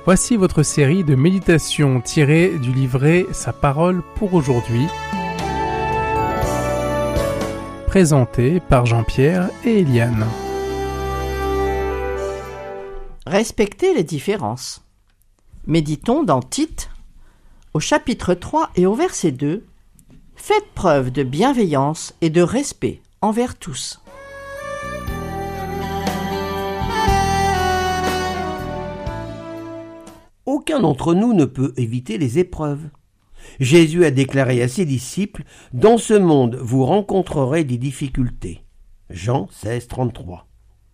Voici votre série de méditations tirées du livret Sa parole pour aujourd'hui, présentée par Jean-Pierre et Eliane. Respectez les différences. Méditons dans Tite, au chapitre 3 et au verset 2. Faites preuve de bienveillance et de respect envers tous. Aucun d'entre nous ne peut éviter les épreuves. Jésus a déclaré à ses disciples « Dans ce monde, vous rencontrerez des difficultés ». Jean 16, 33.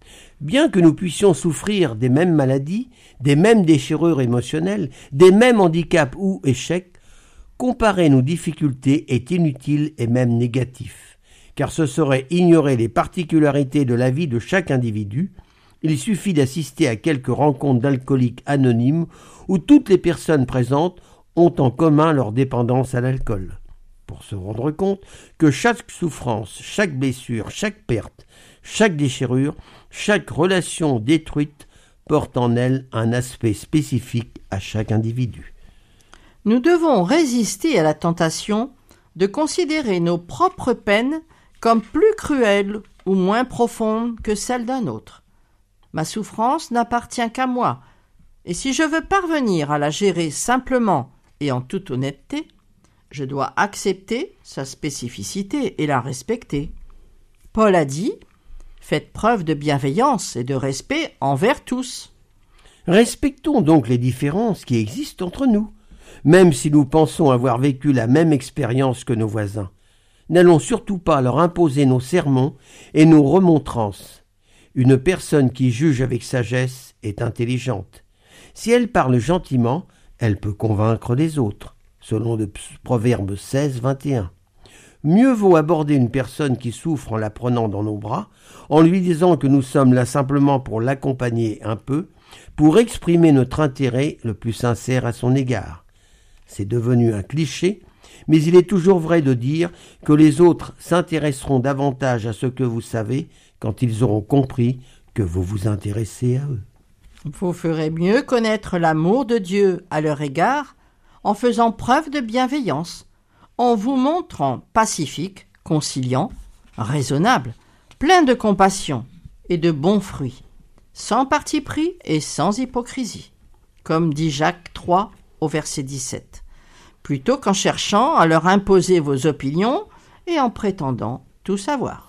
Bien que nous puissions souffrir des mêmes maladies, des mêmes déchirures émotionnelles, des mêmes handicaps ou échecs, comparer nos difficultés est inutile et même négatif, car ce serait ignorer les particularités de la vie de chaque individu. Il suffit d'assister à quelques rencontres d'alcooliques anonymes où toutes les personnes présentes ont en commun leur dépendance à l'alcool, pour se rendre compte que chaque souffrance, chaque blessure, chaque perte, chaque déchirure, chaque relation détruite porte en elle un aspect spécifique à chaque individu. Nous devons résister à la tentation de considérer nos propres peines comme plus cruelles ou moins profondes que celles d'un autre. Ma souffrance n'appartient qu'à moi, et si je veux parvenir à la gérer simplement et en toute honnêteté, je dois accepter sa spécificité et la respecter. Paul a dit « Faites preuve de bienveillance et de respect envers tous ». Respectons donc les différences qui existent entre nous, même si nous pensons avoir vécu la même expérience que nos voisins. N'allons surtout pas leur imposer nos sermons et nos remontrances. Une personne qui juge avec sagesse est intelligente. Si elle parle gentiment, elle peut convaincre les autres, selon le Proverbe 16, 21. Mieux vaut aborder une personne qui souffre en la prenant dans nos bras, en lui disant que nous sommes là simplement pour l'accompagner un peu, pour exprimer notre intérêt le plus sincère à son égard. C'est devenu un cliché, mais il est toujours vrai de dire que les autres s'intéresseront davantage à ce que vous savez quand ils auront compris que vous vous intéressez à eux. Vous ferez mieux connaître l'amour de Dieu à leur égard en faisant preuve de bienveillance, en vous montrant pacifique, conciliant, raisonnable, plein de compassion et de bons fruits, sans parti pris et sans hypocrisie, comme dit Jacques 3 au verset 17, plutôt qu'en cherchant à leur imposer vos opinions et en prétendant tout savoir.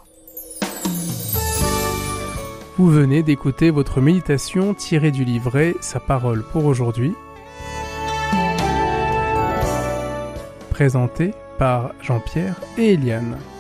Vous venez d'écouter votre méditation tirée du livret Sa parole pour aujourd'hui, présentée par Jean-Pierre et Eliane.